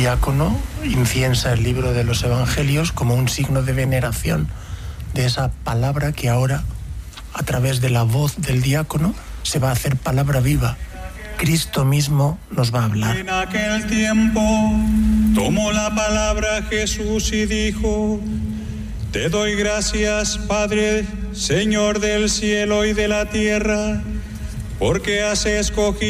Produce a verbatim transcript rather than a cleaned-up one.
diácono inciensa el libro de los Evangelios como un signo de veneración de esa palabra que ahora, a través de la voz del diácono, se va a hacer palabra viva. Cristo mismo nos va a hablar. En aquel tiempo tomó la palabra Jesús y dijo: Te doy gracias, Padre, Señor del cielo y de la tierra, porque has escogido